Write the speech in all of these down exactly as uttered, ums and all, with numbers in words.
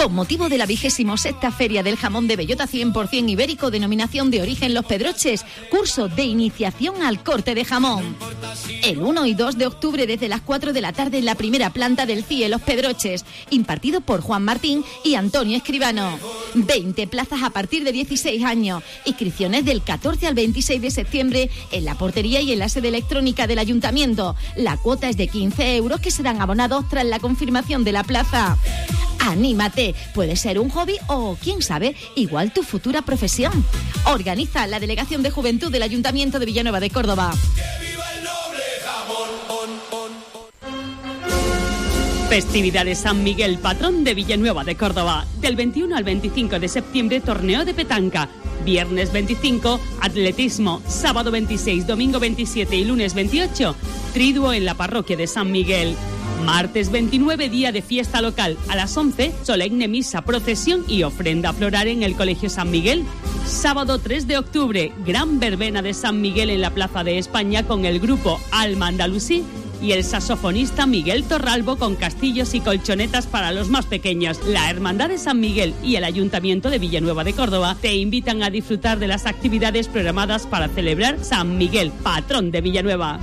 Con motivo de la vigésimo sexta Feria del Jamón de Bellota cien por ciento ibérico, denominación de origen Los Pedroches, curso de iniciación al corte de jamón. El uno y dos de octubre desde las cuatro de la tarde en la primera planta del C I E Los Pedroches, impartido por Juan Martín y Antonio Escribano. veinte plazas a partir de dieciséis años. Inscripciones del catorce al veintiséis de septiembre en la portería y en la sede electrónica del Ayuntamiento. La cuota es de quince euros que serán abonados tras la confirmación de la plaza. ¡Anímate! Puede ser un hobby o, quién sabe, igual tu futura profesión. Organiza la Delegación de Juventud del Ayuntamiento de Villanueva de Córdoba. Festividades San Miguel, patrón de Villanueva de Córdoba. Del veintiuno al veinticinco de septiembre, torneo de petanca. Viernes veinticinco, atletismo. Sábado veintiséis, domingo veintisiete y lunes veintiocho, triduo en la parroquia de San Miguel. Martes veintinueve, día de fiesta local. A las once, solemne misa, procesión y ofrenda floral en el Colegio San Miguel. Sábado tres de octubre, gran verbena de San Miguel en la Plaza de España con el grupo Alma Andalusí y el saxofonista Miguel Torralbo con castillos y colchonetas para los más pequeños. La Hermandad de San Miguel y el Ayuntamiento de Villanueva de Córdoba te invitan a disfrutar de las actividades programadas para celebrar San Miguel, patrón de Villanueva.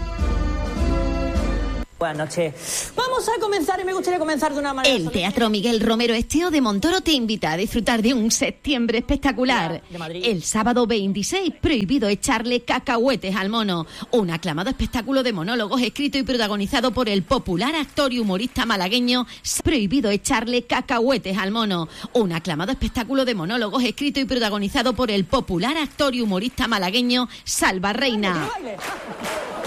Buenas noches. Vamos a comenzar y me gustaría comenzar de una manera... El Teatro Miguel Romero Esteo de Montoro te invita a disfrutar de un septiembre espectacular. De Madrid. El sábado veintiséis, prohibido echarle cacahuetes al mono. Un aclamado espectáculo de monólogos escrito y protagonizado por el popular actor y humorista malagueño. Prohibido echarle cacahuetes al mono. Un aclamado espectáculo de monólogos escrito y protagonizado por el popular actor y humorista malagueño Salva Reina.